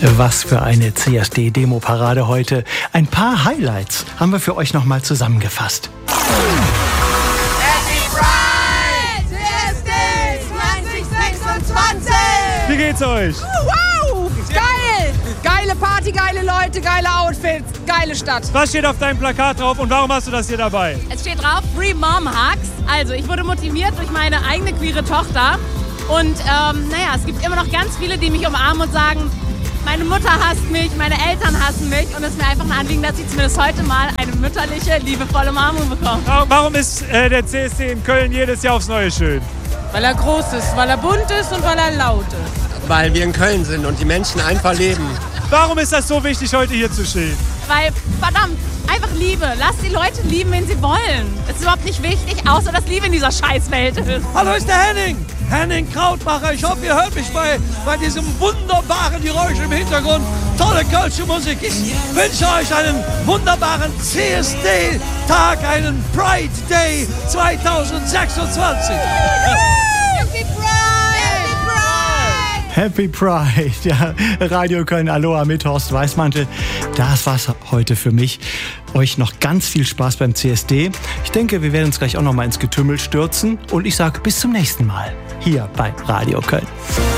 Was für eine CSD-Demo-Parade heute. Ein paar Highlights haben wir für euch nochmal zusammengefasst. Happy Pride! CSD 2026! Wie geht's euch? Wow! Geil! Geile Party, geile Leute, geile Outfits, geile Stadt. Was steht auf deinem Plakat drauf und warum hast du das hier dabei? Es steht drauf, Free Mom Hugs. Also ich wurde motiviert durch meine eigene queere Tochter. Und es gibt immer noch ganz viele, die mich umarmen und sagen, meine Mutter hasst mich, meine Eltern hassen mich. Und es ist mir einfach ein Anliegen, dass ich zumindest heute mal eine mütterliche, liebevolle Umarmung bekomme. Warum ist der CSD in Köln jedes Jahr aufs Neue schön? Weil er groß ist, weil er bunt ist und weil er laut ist. Weil wir in Köln sind und die Menschen einfach leben. Warum ist das so wichtig, heute hier zu stehen? Weil, verdammt, einfach Liebe. Lasst die Leute lieben, wen sie wollen. Es ist überhaupt nicht wichtig, außer dass Liebe in dieser Scheißwelt ist. Hallo, ist der Henning. Henning Krautmacher. Ich hoffe, ihr hört mich bei diesem wunderbaren Geräusch im Hintergrund. Tolle kölsche Musik. Ich wünsche euch einen wunderbaren CSD-Tag, einen Pride Day 2026. Happy Pride, ja, Radio Köln, Aloha mit Horst Weißmantel. Das war's heute für mich. Euch noch ganz viel Spaß beim CSD. Ich denke, wir werden uns gleich auch noch mal ins Getümmel stürzen. Und ich sage bis zum nächsten Mal hier bei Radio Köln.